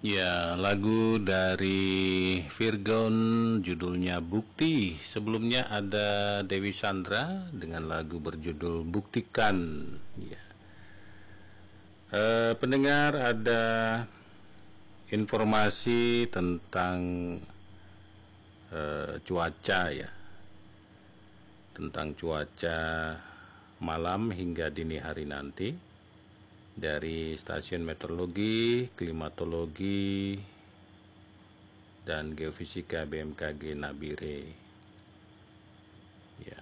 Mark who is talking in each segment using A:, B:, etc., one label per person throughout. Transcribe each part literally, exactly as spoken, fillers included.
A: Ya, lagu dari Virgon judulnya Bukti. Sebelumnya ada Dewi Sandra dengan lagu berjudul Buktikan. Ya. Eh, pendengar, ada informasi tentang eh, cuaca ya, tentang cuaca malam hingga dini hari nanti dari Stasiun Meteorologi, Klimatologi, dan Geofisika B M K G Nabire. Ya.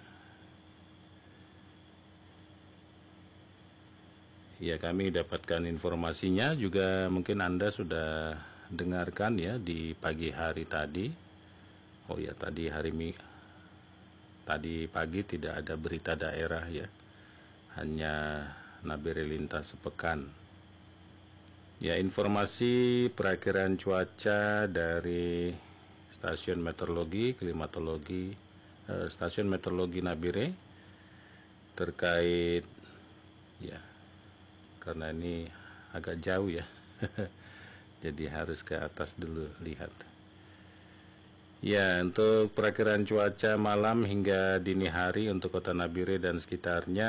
A: Ya, kami dapatkan informasinya juga, mungkin Anda sudah dengarkan ya di pagi hari tadi. Oh ya, tadi hari Mi tadi pagi tidak ada berita daerah ya. Hanya Nabire lintas sepekan. Ya, informasi perakiraan cuaca dari Stasiun Meteorologi, Klimatologi, eh, Stasiun Meteorologi Nabire terkait ya, karena ini agak jauh ya. Jadi harus ke atas dulu lihat. Ya, untuk perakiraan cuaca malam hingga dini hari untuk Kota Nabire dan sekitarnya.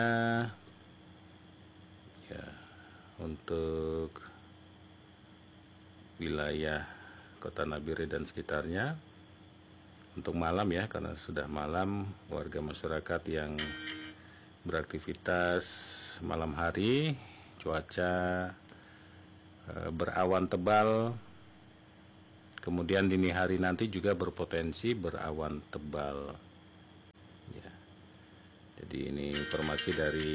A: Ya, untuk wilayah Kota Nabire dan sekitarnya untuk malam ya, karena sudah malam, warga masyarakat yang beraktivitas malam hari, cuaca e, berawan tebal, kemudian dini hari nanti juga berpotensi berawan tebal ya. Jadi ini informasi dari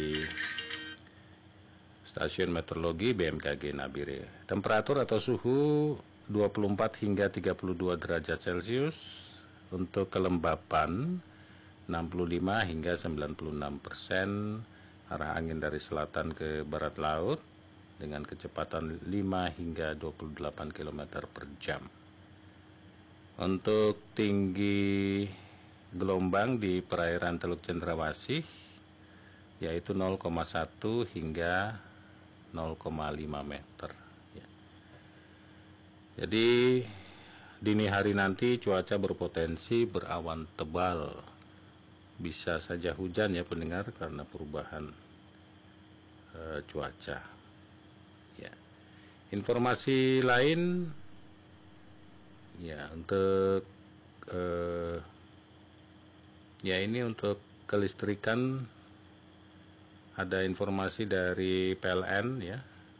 A: Stasiun Meteorologi B M K G Nabire. Temperatur atau suhu dua puluh empat hingga tiga puluh dua derajat Celcius. Untuk kelembapan enam puluh lima hingga sembilan puluh enam persen. Arah angin dari selatan ke barat laut dengan kecepatan lima hingga dua puluh delapan kilometer per jam. Untuk tinggi gelombang di perairan Teluk Cendrawasih yaitu nol koma satu hingga nol koma lima meter ya. Jadi dini hari nanti cuaca berpotensi berawan tebal, bisa saja hujan ya pendengar karena perubahan e, cuaca ya. Informasi lain ya, untuk e, ya ini untuk kelistrikan. Ada informasi dari P L N ya.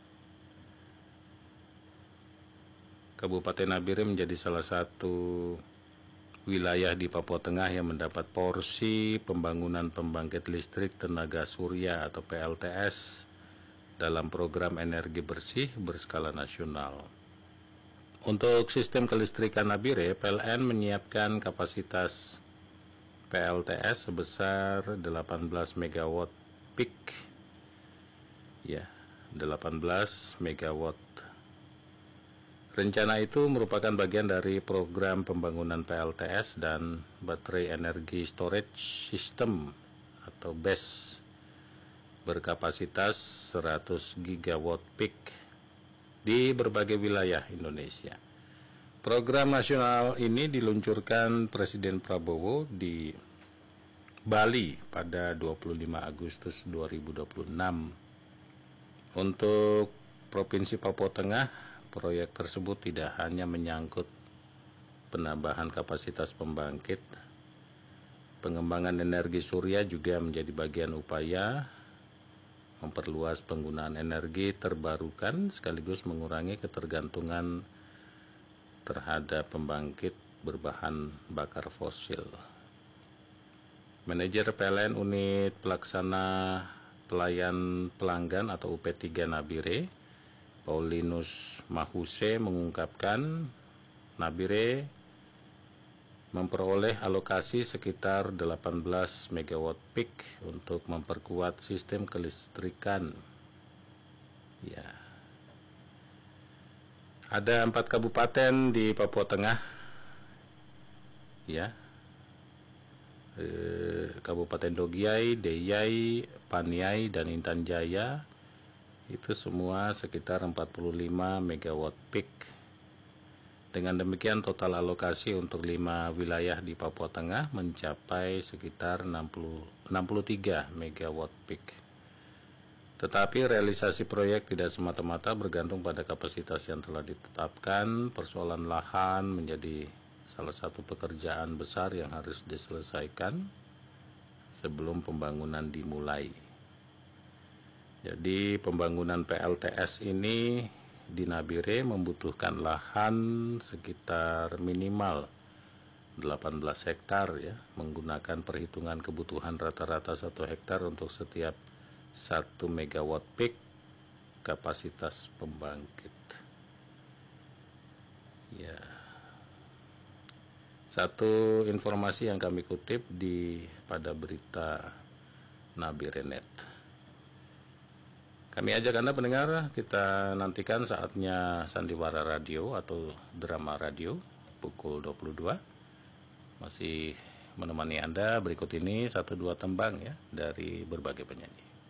A: Kabupaten Nabire menjadi salah satu wilayah di Papua Tengah yang mendapat porsi pembangunan pembangkit listrik tenaga surya atau P L T S dalam program energi bersih berskala nasional. Untuk sistem kelistrikan Nabire, P L N menyiapkan kapasitas P L T S sebesar delapan belas megawatt peak ya, delapan belas megawatt. Rencana itu merupakan bagian dari program pembangunan P L T S dan Battery Energy Storage System atau B E S berkapasitas seratus gigawatt peak di berbagai wilayah Indonesia. Program nasional ini diluncurkan Presiden Prabowo di Bali pada dua puluh lima Agustus dua ribu dua puluh enam. Untuk Provinsi Papua Tengah, proyek tersebut tidak hanya menyangkut penambahan kapasitas pembangkit, pengembangan energi surya juga menjadi bagian upaya memperluas penggunaan energi terbarukan sekaligus mengurangi ketergantungan terhadap pembangkit berbahan bakar fosil. Manajer P L N Unit Pelaksana Pelayan Pelanggan atau U P tiga Nabire, Paulinus Mahuse mengungkapkan Nabire memperoleh alokasi sekitar delapan belas megawatt peak untuk memperkuat sistem kelistrikan. Ya. Ada empat kabupaten di Papua Tengah. Ya. Eh, Kabupaten Dogiai, Deyai, Paniai, dan Intan Jaya itu semua sekitar empat puluh lima megawatt peak Dengan demikian total alokasi untuk lima wilayah di Papua Tengah mencapai sekitar enam puluh tiga megawatt peak. Tetapi realisasi proyek tidak semata-mata bergantung pada kapasitas yang telah ditetapkan. Persoalan lahan menjadi salah satu pekerjaan besar yang harus diselesaikan sebelum pembangunan dimulai. Jadi pembangunan P L T S ini di Nabire membutuhkan lahan sekitar minimal delapan belas hektar ya, menggunakan perhitungan kebutuhan rata-rata satu hektar untuk setiap satu megawatt peak kapasitas pembangkit. Ya. Satu informasi yang kami kutip di pada berita Nabire Net. Kami ajak Anda pendengar, kita nantikan saatnya Sandiwara Radio atau Drama Radio pukul dua puluh dua. Masih menemani Anda, berikut ini satu dua tembang ya dari berbagai penyanyi.